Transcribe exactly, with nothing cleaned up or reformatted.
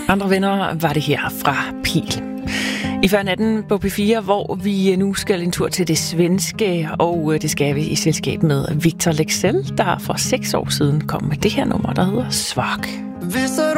Andre venner var det her fra Pil. I før natten på P fire, hvor vi nu skal en tur til det svenske, og det skal vi i selskab med Victor Leksell, der for seks år siden kom med det her nummer, der hedder Svag.